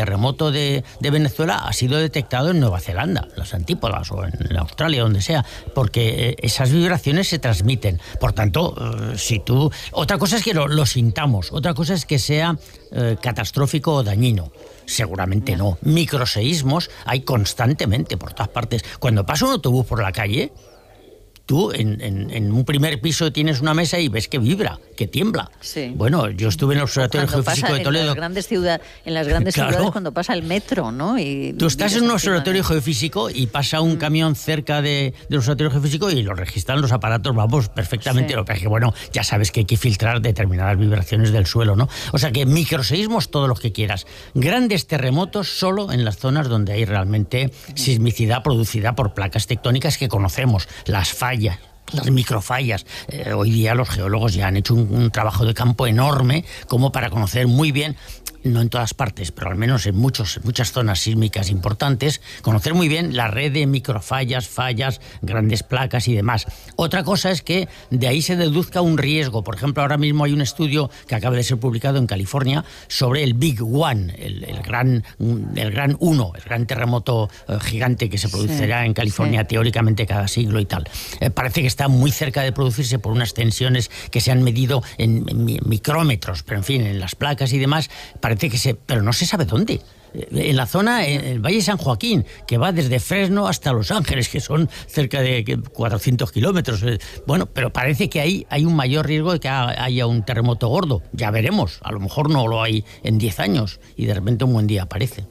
terremoto de Venezuela ha sido detectado en Nueva Zelanda, en las antípodas o en Australia, donde sea, porque esas vibraciones se transmiten. Por tanto, si tú... Otra cosa es que lo sintamos, otra cosa es que sea catastrófico o dañino. Seguramente no. Microseísmos hay constantemente por todas partes. Cuando pasa un autobús por la calle, tú en un primer piso tienes una mesa y ves que vibra, que tiembla. Sí. Bueno, yo estuve en el Observatorio Geofísico de Toledo. En las grandes ciudades cuando pasa el metro, ¿no? Y tú estás en un observatorio geofísico y pasa un camión cerca del observatorio geofísico y lo registran los aparatos, vamos, perfectamente. Lo que es que, bueno, ya sabes que hay que filtrar determinadas vibraciones del suelo, ¿no? O sea que microseísmos todos los que quieras. Grandes terremotos solo en las zonas donde hay realmente sismicidad producida por placas tectónicas que conocemos, las fallas, las microfallas. Hoy día los geólogos ya han hecho un trabajo de campo enorme como para conocer muy bien, no en todas partes, pero al menos en muchas zonas sísmicas importantes, conocer muy bien la red de microfallas, fallas, grandes placas y demás. Otra cosa es que de ahí se deduzca un riesgo. Por ejemplo, ahora mismo hay un estudio que acaba de ser publicado en California sobre el Big One, el gran uno, el gran terremoto gigante que se producirá en California teóricamente cada siglo y tal. Parece que está muy cerca de producirse por unas tensiones que se han medido en micrómetros, pero en fin, en las placas y demás, pero no se sabe dónde. En la zona, en el Valle de San Joaquín, que va desde Fresno hasta Los Ángeles, que son cerca de 400 kilómetros. Bueno, pero parece que ahí hay un mayor riesgo de que haya un terremoto gordo. Ya veremos, a lo mejor no lo hay en 10 años y de repente un buen día aparece.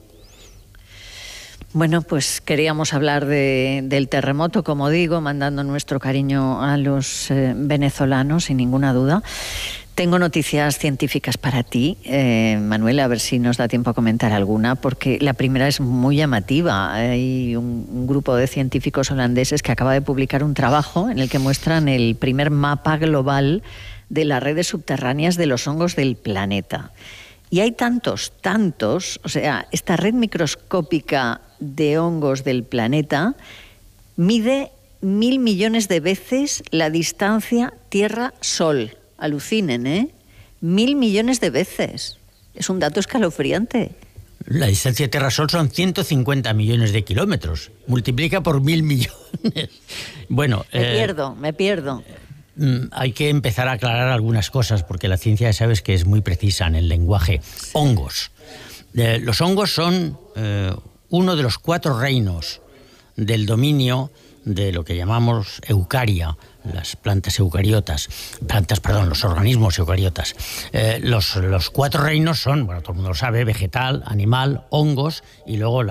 Bueno, pues queríamos hablar del terremoto, como digo, mandando nuestro cariño a los venezolanos, sin ninguna duda. Tengo noticias científicas para ti, Manuel, a ver si nos da tiempo a comentar alguna, porque la primera es muy llamativa. Hay un grupo de científicos holandeses que acaba de publicar un trabajo en el que muestran el primer mapa global de las redes subterráneas de los hongos del planeta. Y hay tantos, o sea, esta red microscópica de hongos del planeta mide 1.000 millones de veces la distancia Tierra-Sol. Alucinen, 1.000 millones de veces. Es un dato escalofriante. La distancia Tierra-Sol son 150 millones de kilómetros. Multiplica por 1.000 millones. Bueno, me pierdo. Hay que empezar a aclarar algunas cosas, porque la ciencia ya sabes que es muy precisa en el lenguaje. Hongos. Los hongos son uno de los 4 reinos del dominio de lo que llamamos eucaria, las plantas eucariotas, los organismos eucariotas. Los 4 reinos son, bueno, todo el mundo lo sabe, vegetal, animal, hongos y luego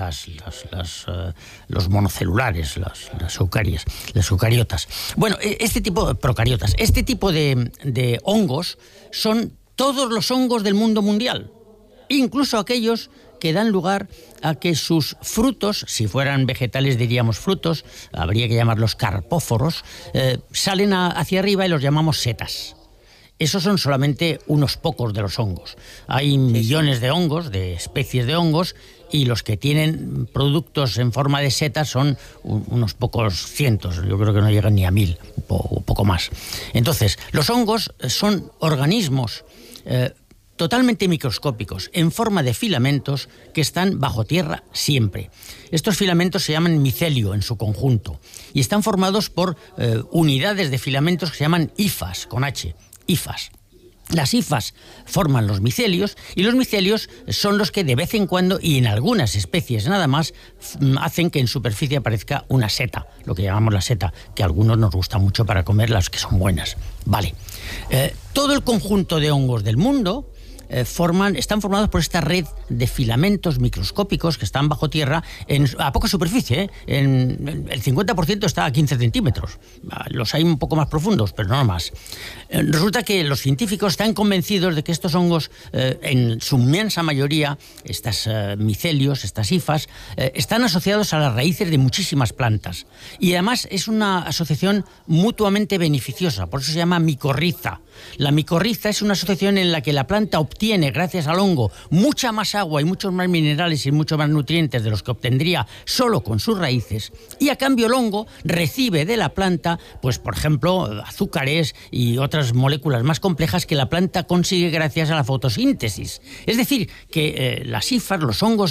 los monocelulares, las eucariotas. Bueno, procariotas. Este tipo de hongos son todos los hongos del mundo mundial, incluso aquellos que dan lugar a que sus frutos, si fueran vegetales diríamos frutos, habría que llamarlos carpóforos, salen hacia arriba y los llamamos setas. Esos son solamente unos pocos de los hongos. Hay millones de hongos, de especies de hongos, y los que tienen productos en forma de setas son unos pocos cientos. Yo creo que no llegan ni a 1.000 o poco más. Entonces, los hongos son organismos totalmente microscópicos, en forma de filamentos que están bajo tierra siempre. Estos filamentos se llaman micelio en su conjunto y están formados por unidades de filamentos que se llaman hifas, con H, hifas. Las hifas forman los micelios y los micelios son los que de vez en cuando y en algunas especies nada más hacen que en superficie aparezca una seta, lo que llamamos la seta, que a algunos nos gusta mucho para comer, las que son buenas. Vale. Todo el conjunto de hongos del mundo están formados por esta red de filamentos microscópicos que están bajo tierra a poca superficie. El 50% está a 15 centímetros. Los hay un poco más profundos, pero no más. Resulta que los científicos están convencidos de que estos hongos, en su inmensa mayoría, estos micelios, estas hifas, están asociados a las raíces de muchísimas plantas. Y además es una asociación mutuamente beneficiosa, por eso se llama micorriza. La micorriza es una asociación en la que la planta obtiene, gracias al hongo, mucha más agua y muchos más minerales y muchos más nutrientes de los que obtendría solo con sus raíces, y a cambio el hongo recibe de la planta, pues por ejemplo, azúcares y otras moléculas más complejas que la planta consigue gracias a la fotosíntesis. Es decir, que las hifas, los hongos